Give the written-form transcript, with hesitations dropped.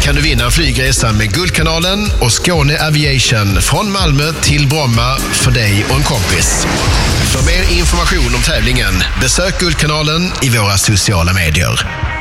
kan du vinna en flygresa med Guldkanalen och Skåne Aviation från Malmö till Bromma för dig och en kompis. För mer information om tävlingen, besök Guldkanalen i våra sociala medier.